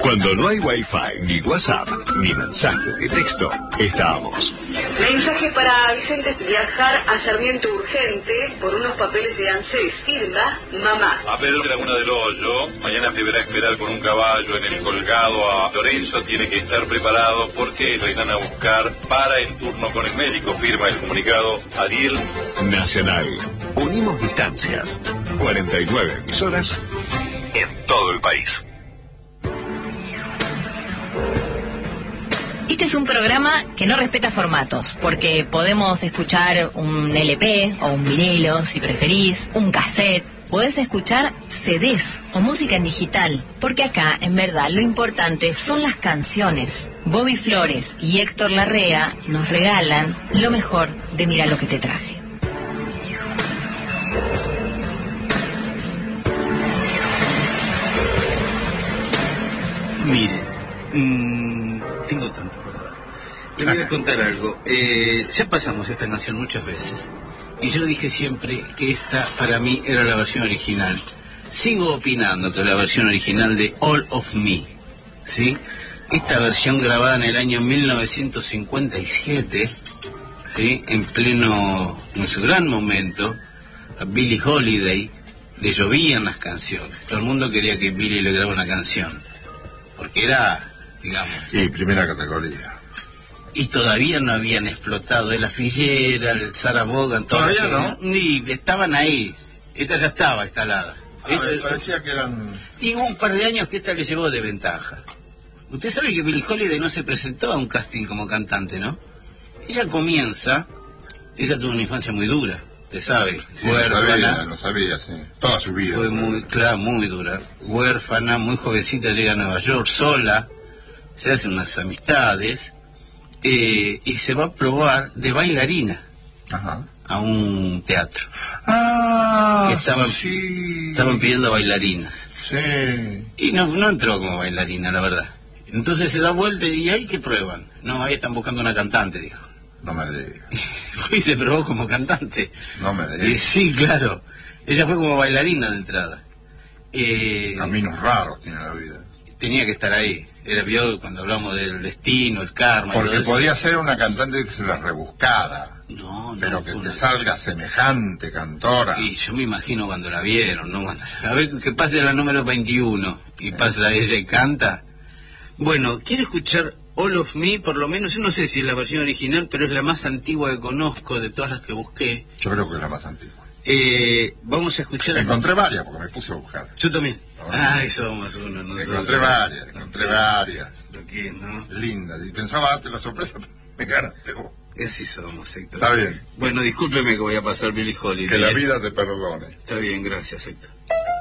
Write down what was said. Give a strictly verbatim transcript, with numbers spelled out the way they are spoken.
Cuando no hay wifi, ni WhatsApp, ni mensaje de texto, estamos. Mensaje para Vicente: viajar a Sarmiento urgente por unos papeles de ANSES. Firma mamá. A Pedro Laguna del Hoyo, mañana deberá esperar con un caballo en el colgado a Lorenzo. Tiene que estar preparado porque lo irán a buscar para el turno con el médico. Firma el comunicado Ariel. Nacional. Unimos distancias. cuarenta y nueve emisoras en todo el país. Este es un programa que no respeta formatos, porque podemos escuchar un L P o un vinilo, si preferís, un cassette. Podés escuchar C Ds o música en digital, porque acá, en verdad, lo importante son las canciones. Bobby Flores y Héctor Larrea nos regalan lo mejor de Mira lo que te traje. Mire, mmm, tengo tanto para dar. Le voy a contar algo. Eh, ya pasamos esta canción muchas veces y yo dije siempre que esta para mí era la versión original. Sigo opinando que la versión original de All of Me, ¿sí? Esta versión grabada en el año mil novecientos cincuenta y siete, ¿sí? En pleno, en su gran momento, a Billie Holiday le llovían las canciones. Todo el mundo quería que Billie le grabara una canción, porque era, digamos... Y primera categoría. Y todavía no habían explotado Ella Fitzgerald, el Sarah Vaughan... ¿Todavía no? Ni estaban ahí. Esta ya estaba instalada. Ah, me parecía que eran... Y hubo un par de años que esta le llevó de ventaja. Usted sabe que Billie Holiday no se presentó a un casting como cantante, ¿no? Ella comienza... Ella tuvo una infancia muy dura, usted sabe. Sí, lo sabía, lo sabía, sí. Toda su vida. Fue muy, claro, muy dura. Huérfana, muy jovencita, llega a Nueva York sola, se hace unas amistades, eh, y se va a probar de bailarina. Ajá. A un teatro. Ah, que estaban, sí. Estaban pidiendo bailarinas. Sí. Y no, no entró como bailarina, la verdad. Entonces se da vuelta y ahí que prueban. No, ahí están buscando una cantante, dijo. No me digas. Fue y se probó como cantante. No me digas. Eh, sí, claro. Ella fue como bailarina de entrada. Eh, Caminos raros tiene la vida. Tenía que estar ahí. Era, vio cuando hablamos del destino, el karma. Porque y todo podía eso. ser una cantante que se la rebuscara. No, no. Pero que te una... salga semejante cantora. Y yo me imagino cuando la vieron, ¿no? Cuando... A ver, que pase la número veintiuno y pasa ella y canta. Bueno, quiero escuchar All of Me, por lo menos, yo no sé si es la versión original, pero es la más antigua que conozco de todas las que busqué. Yo creo que es la más antigua. Eh, vamos a escuchar... Encontré varias, porque me puse a buscar. Yo también. Ah, somos uno. No encontré varias, encontré varias. Lo que es, ¿no? Lindas. Y pensaba darte la sorpresa, pero me ganaste vos. Así somos, Héctor. Está bien. Bueno, discúlpeme que voy a pasar Billie Holiday. Que la vida te perdone. Está bien, gracias, Héctor.